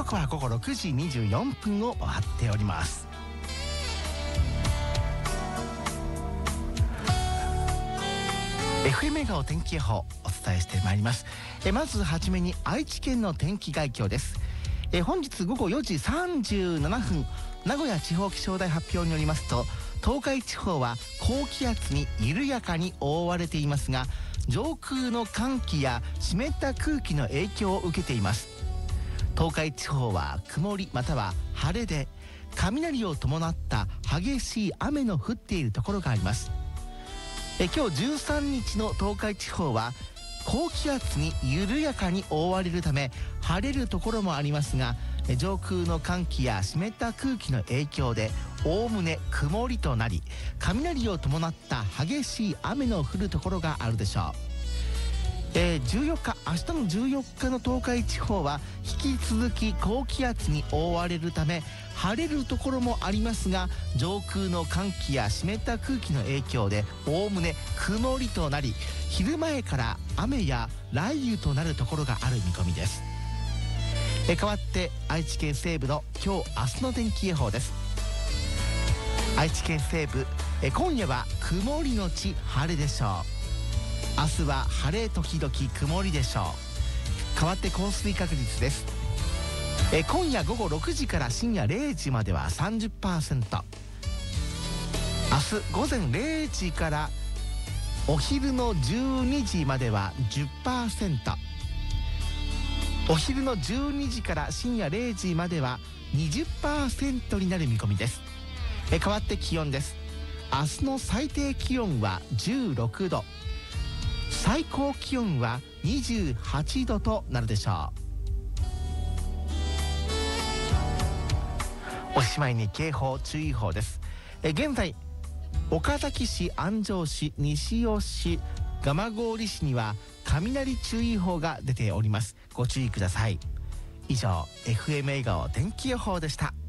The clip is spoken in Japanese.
刻は午後6時24分を回っております。FM 笑顔天気予報お伝えしてまいります。まずはじめに愛知県の天気概況です。本日午後4時37分、名古屋地方気象台発表によりますと、東海地方は高気圧に緩やかに覆われていますが、上空の寒気や湿った空気の影響を受けています。東海地方は曇りまたは晴れで、雷を伴った激しい雨の降っているところがあります。今日13日の東海地方は高気圧に緩やかに覆われるため、晴れるところもありますが、上空の寒気や湿った空気の影響でおおむね曇りとなり、雷を伴った激しい雨の降るところがあるでしょう。14日、明日の14日の東海地方は引き続き高気圧に覆われるため、晴れるところもありますが、上空の寒気や湿った空気の影響でおおむね曇りとなり、昼前から雨や雷雨となるところがある見込みです。変わって愛知県西部の今日明日の天気予報です。愛知県西部、今夜は曇りのち晴れでしょう。明日は晴れ時々曇りでしょう。変わって降水確率です。今夜午後6時から深夜0時までは 30%、 明日午前0時からお昼の12時までは 10%、 お昼の12時から深夜0時までは 20% になる見込みです。変わって気温です。明日の最低気温は16度、最高気温は28度となるでしょう。おしまいに警報注意報です。現在岡崎市、安城市、西尾市、蒲郡市には雷注意報が出ております。ご注意ください。以上 FM 笑顔天気予報でした。